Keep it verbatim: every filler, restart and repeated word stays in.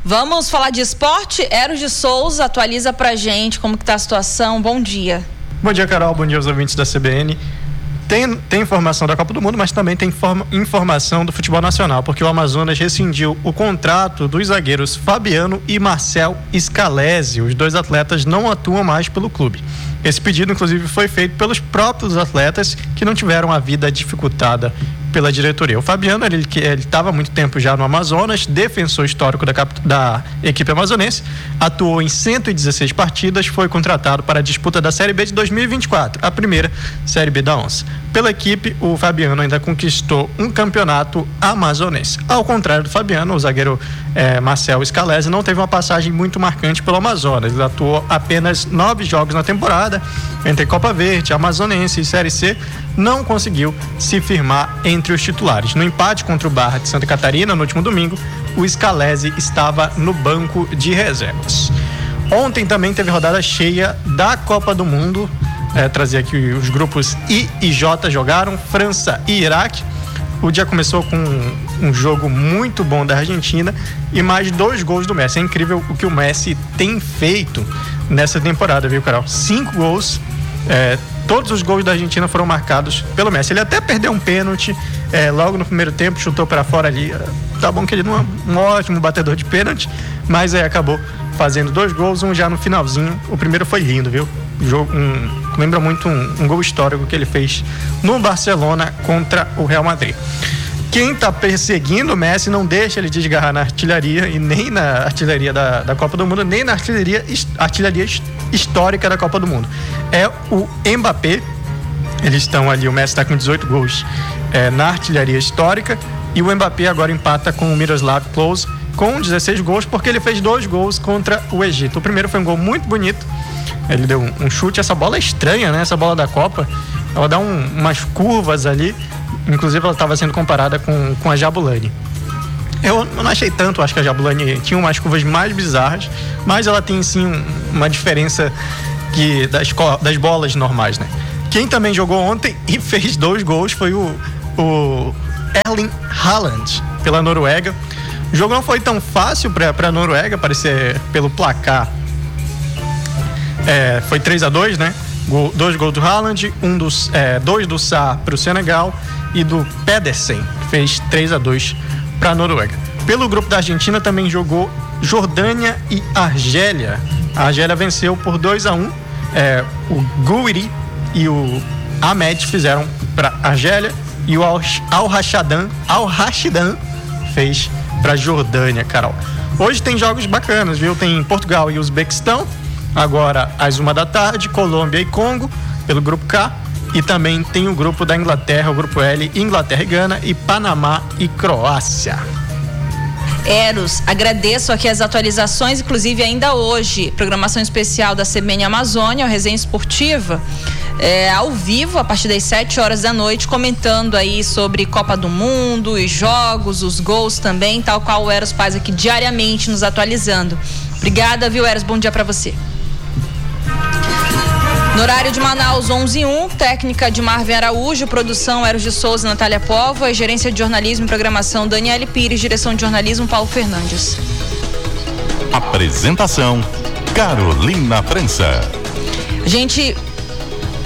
Vamos falar de esporte? Eros de Souza atualiza pra gente como que tá a situação. Bom dia. Bom dia, Carol. Bom dia aos ouvintes da C B N. Tem, tem informação da Copa do Mundo, mas também tem informa, informação do futebol nacional, porque o Amazonas rescindiu o contrato dos zagueiros Fabiano e Marcel Scalesi. Os dois atletas não atuam mais pelo clube. Esse pedido, inclusive, foi feito pelos próprios atletas que não tiveram a vida dificultada pela diretoria. O Fabiano, ele estava há muito tempo já no Amazonas, defensor histórico da, da equipe amazonense, atuou em cento e dezesseis partidas, foi contratado para a disputa da Série B de dois mil e vinte e quatro, a primeira Série B da Onça. Pela equipe, o Fabiano ainda conquistou um campeonato amazonense. Ao contrário do Fabiano, o zagueiro eh, Marcel Scalesi não teve uma passagem muito marcante pelo Amazonas. Ele atuou apenas nove jogos na temporada, entre Copa Verde, Amazonense e Série C, não conseguiu se firmar entre os titulares. No empate contra o Barra de Santa Catarina, no último domingo, o Scalesi estava no banco de reservas. Ontem também teve rodada cheia da Copa do Mundo. É, trazer aqui os grupos I e J jogaram, França e Iraque. O dia começou com um, um jogo muito bom da Argentina e mais dois gols do Messi. É incrível o que o Messi tem feito nessa temporada, viu, Carol? Cinco gols, é, todos os gols da Argentina foram marcados pelo Messi. Ele até perdeu um pênalti é, logo no primeiro tempo, chutou para fora ali. Tá bom que ele não é um ótimo batedor de pênalti, mas é, acabou fazendo dois gols, um já no finalzinho. O primeiro foi lindo, viu? Jogo, um, lembra muito um, um gol histórico que ele fez no Barcelona contra o Real Madrid. Quem está perseguindo o Messi não deixa ele desgarrar na artilharia, e nem na artilharia da, da Copa do Mundo, nem na artilharia, artilharia histórica da Copa do Mundo. É o Mbappé. Eles estão ali, o Messi está com dezoito gols é, na artilharia histórica, e o Mbappé agora empata com o Miroslav Klose com dezesseis gols, porque ele fez dois gols contra o Egito. O primeiro foi um gol muito bonito. Ele deu um, um chute, essa bola é estranha, né? Essa bola da Copa, ela dá um, umas curvas ali, inclusive ela estava sendo comparada com, com a Jabulani. Eu, eu não achei tanto, acho que a Jabulani tinha umas curvas mais bizarras, mas ela tem sim um, uma diferença que, das, das bolas normais, né? Quem também jogou ontem e fez dois gols foi o, o Erling Haaland, pela Noruega. O jogo não foi tão fácil para a Noruega, parecer pelo placar. É, foi três a dois, né? Gol, dois gols do Haaland, um dos, é, dois do Sá para o Senegal e do Pedersen, que fez três a dois para a Noruega. Pelo grupo da Argentina também jogou Jordânia e Argélia. A Argélia venceu por dois a um. É, o Gouiri e o Ahmed fizeram para a Argélia e o Al-Rashidan Al-Rashidan fez para a Jordânia, Carol. Hoje tem jogos bacanas, viu? Tem Portugal e Uzbequistão. Agora, às uma da tarde, Colômbia e Congo, pelo grupo K. E também tem o grupo da Inglaterra, o grupo L, Inglaterra e Gana, e Panamá e Croácia. Eros, agradeço aqui as atualizações, inclusive ainda hoje, programação especial da C B N Amazônia, o Resenha Esportiva, é, ao vivo, a partir das sete horas da noite, comentando aí sobre Copa do Mundo, os jogos, os gols também, tal qual o Eros faz aqui diariamente, nos atualizando. Obrigada, viu, Eros? Bom dia pra você. No horário de Manaus, onze e um, técnica de Marvin Araújo, produção Eros de Souza, Natália Póvoa, gerência de jornalismo e programação Daniele Pires, direção de jornalismo Paulo Fernandes. Apresentação Carolina França. A gente